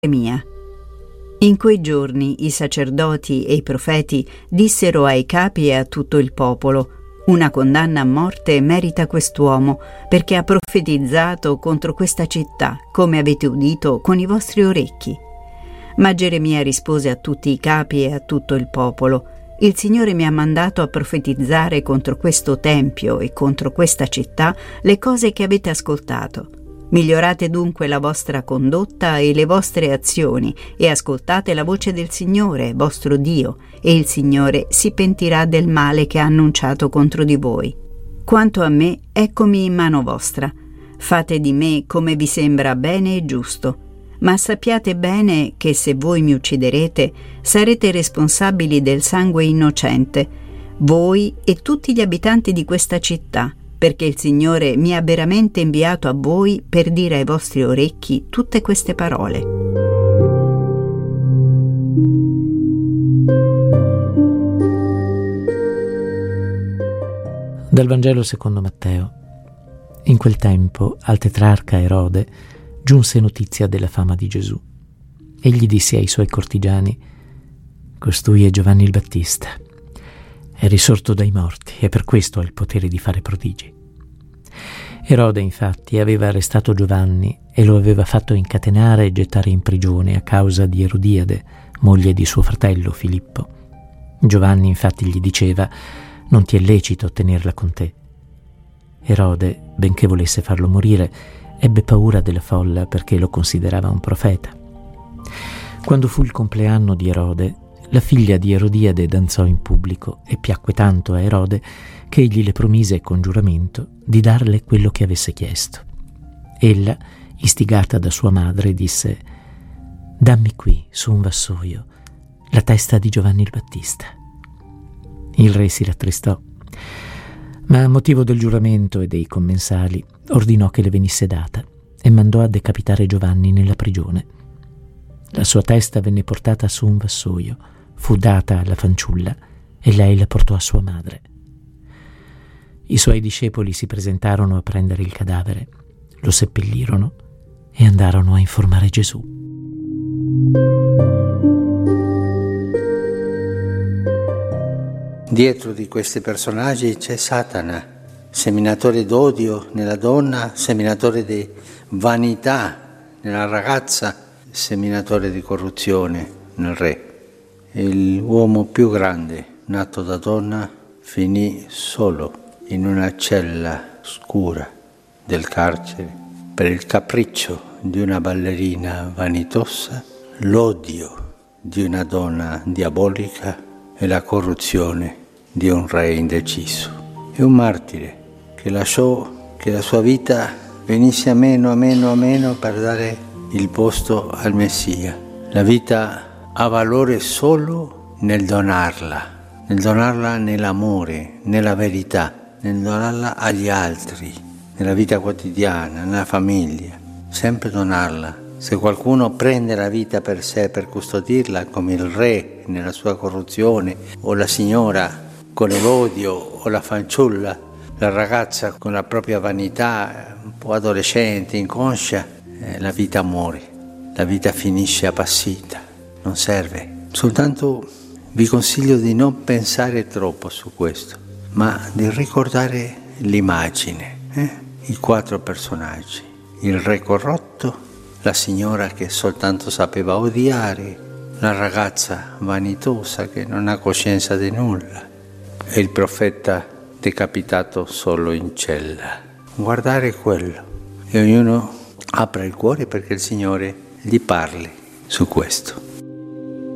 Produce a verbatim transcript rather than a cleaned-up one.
Geremia. In quei giorni i sacerdoti e i profeti dissero ai capi e a tutto il popolo: una condanna a morte merita quest'uomo, perché ha profetizzato contro questa città, come avete udito con i vostri orecchi. Ma Geremia rispose a tutti i capi e a tutto il popolo: il Signore mi ha mandato a profetizzare contro questo tempio e contro questa città le cose che avete ascoltato. Migliorate dunque la vostra condotta e le vostre azioni e ascoltate la voce del Signore, vostro Dio, e il Signore si pentirà del male che ha annunciato contro di voi. Quanto a me, eccomi in mano vostra. Fate di me come vi sembra bene e giusto, ma sappiate bene che se voi mi ucciderete, sarete responsabili del sangue innocente, voi e tutti gli abitanti di questa città, perché il Signore mi ha veramente inviato a voi per dire ai vostri orecchi tutte queste parole. Dal Vangelo secondo Matteo. In quel tempo al tetrarca Erode giunse notizia della fama di Gesù. Egli disse ai suoi cortigiani: costui è Giovanni il Battista. È risorto dai morti e per questo ha il potere di fare prodigi. Erode infatti aveva arrestato Giovanni e lo aveva fatto incatenare e gettare in prigione a causa di Erodiade, moglie di suo fratello Filippo. Giovanni infatti gli diceva: non ti è lecito tenerla con te. Erode, benché volesse farlo morire, ebbe paura della folla perché lo considerava un profeta. Quando fu il compleanno di Erode, la figlia di Erodiade danzò in pubblico e piacque tanto a Erode che egli le promise con giuramento di darle quello che avesse chiesto. Ella, istigata da sua madre, disse: dammi qui, su un vassoio, la testa di Giovanni il Battista. Il re si rattristò, ma a motivo del giuramento e dei commensali ordinò che le venisse data e mandò a decapitare Giovanni nella prigione. La sua testa venne portata su un vassoio, fu data alla fanciulla e lei la portò a sua madre. I suoi discepoli si presentarono a prendere il cadavere, lo seppellirono e andarono a informare Gesù. Dietro di questi personaggi c'è Satana, seminatore d'odio nella donna, seminatore di vanità nella ragazza, seminatore di corruzione nel re. L'uomo più grande, nato da donna, finì solo in una cella scura del carcere per il capriccio di una ballerina vanitosa, l'odio di una donna diabolica e la corruzione di un re indeciso. È un martire che lasciò che la sua vita venisse a meno, a meno, a meno per dare il posto al Messia. La vita ha valore solo nel donarla, nel donarla nell'amore, nella verità, nel donarla agli altri, nella vita quotidiana, nella famiglia, sempre donarla. Se qualcuno prende la vita per sé, per custodirla, come il re nella sua corruzione, o la signora con l'odio, o la fanciulla, la ragazza con la propria vanità, un po' adolescente, inconscia, eh, la vita muore, la vita finisce appassita. Non serve. Soltanto vi consiglio di non pensare troppo su questo, ma di ricordare l'immagine, eh? I quattro personaggi: il re corrotto, la signora che soltanto sapeva odiare, la ragazza vanitosa che non ha coscienza di nulla e il profeta decapitato solo in cella. Guardare quello e ognuno apra il cuore perché il Signore gli parli su questo.